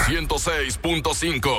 106.5.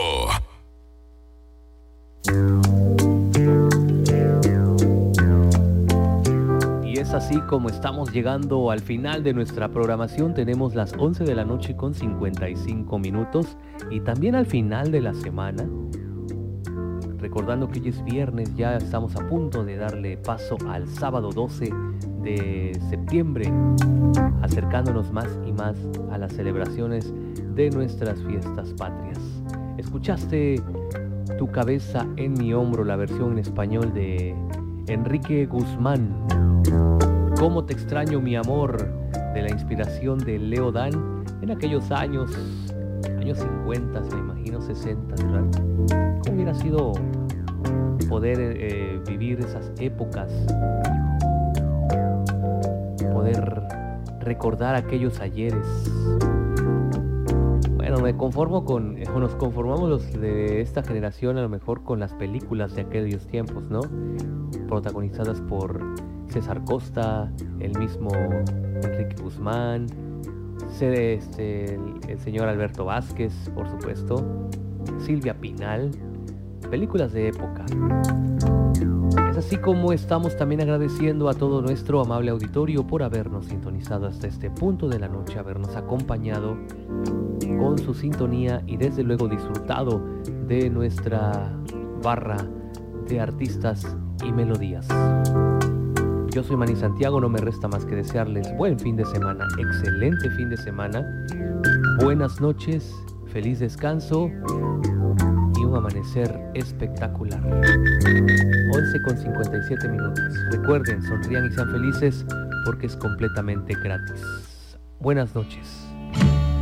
Y es así como estamos llegando al final de nuestra programación. Tenemos las 11 de la noche con 55 minutos y también al final de la semana. Recordando que hoy es viernes, ya estamos a punto de darle paso al sábado 12 de septiembre, acercándonos más y más a las celebraciones de nuestras fiestas patrias. Escuchaste Tu cabeza en mi hombro, la versión en español de Enrique Guzmán. Cómo te extraño mi amor, de la inspiración de Leo Dan en aquellos años 50, me imagino 60, ¿verdad? ¿Cómo hubiera sido poder vivir esas épocas? Poder recordar aquellos ayeres. Bueno, nos conformamos los de esta generación a lo mejor con las películas de aquellos tiempos, ¿no? Protagonizadas por César Costa, el mismo Enrique Guzmán, el señor Alberto Vázquez, por supuesto, Silvia Pinal, películas de época. Es así como estamos también agradeciendo a todo nuestro amable auditorio por habernos sintonizado hasta este punto de la noche, habernos acompañado con su sintonía y desde luego disfrutado de nuestra barra de artistas y melodías. Yo soy Manny Santiago, no me resta más que desearles buen fin de semana, excelente fin de semana, buenas noches, feliz descanso y un amanecer espectacular. 11:57 minutos. Recuerden, sonrían y sean felices porque es completamente gratis. Buenas noches.